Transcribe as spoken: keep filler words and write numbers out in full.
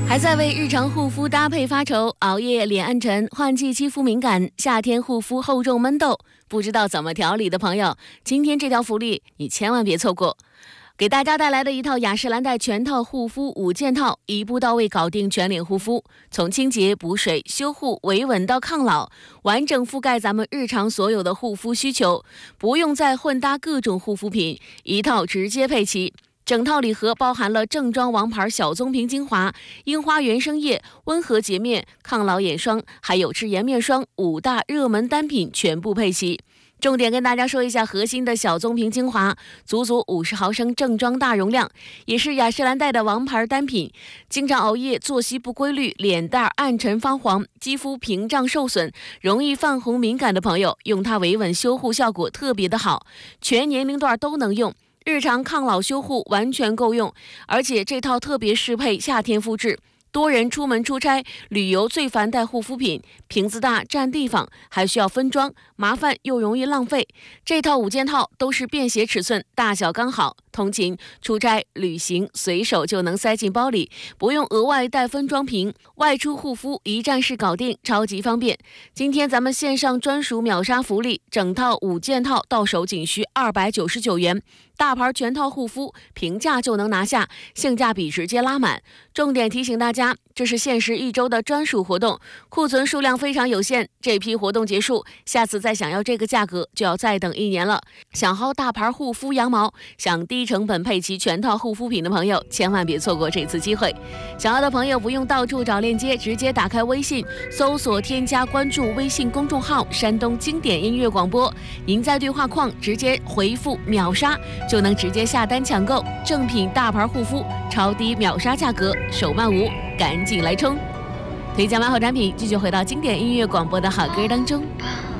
还在为日常护肤搭配发愁，熬夜脸暗沉，换季肌肤敏感，夏天护肤厚重闷痘，不知道怎么调理的朋友，今天这条福利你千万别错过。给大家带来的一套雅诗兰黛全套护肤五件套，一步到位搞定全脸护肤，从清洁、补水、修护、维稳到抗老，完整覆盖咱们日常所有的护肤需求，不用再混搭各种护肤品，一套直接配齐。整套礼盒包含了正装王牌小棕瓶精华、樱花原生液、温和洁面、抗老眼霜，还有赤颜面霜，五大热门单品全部配齐。重点跟大家说一下核心的小棕瓶精华，足足五十毫升正装大容量，也是雅诗兰黛的王牌单品。经常熬夜、作息不规律、脸蛋暗沉发黄、肌肤屏障受损、容易泛红敏感的朋友，用它维稳修护效果特别的好，全年龄段都能用。日常抗老修护完全够用，而且这套特别适配夏天肤质。多人出门出差、旅游最烦带护肤品，瓶子大占地方，还需要分装，麻烦又容易浪费。这套五件套都是便携尺寸，大小刚好，通勤、出差、旅行随手就能塞进包里，不用额外带分装瓶，外出护肤一站式搞定，超级方便。今天咱们线上专属秒杀福利，整套五件套到手仅需二百九十九元。大牌全套护肤平价就能拿下，性价比直接拉满。重点提醒大家，这是限时一周的专属活动，库存数量非常有限，这批活动结束，下次再想要这个价格就要再等一年了。想薅大牌护肤羊毛，想低成本配齐全套护肤品的朋友，千万别错过这次机会。想要的朋友不用到处找链接，直接打开微信搜索添加关注微信公众号山东经典音乐广播，您在对话框直接回复秒杀，就能直接下单抢购正品大牌护肤，超低秒杀价格，手慢无，赶紧来冲！推荐完好产品，继续回到经典音乐广播的好歌当中。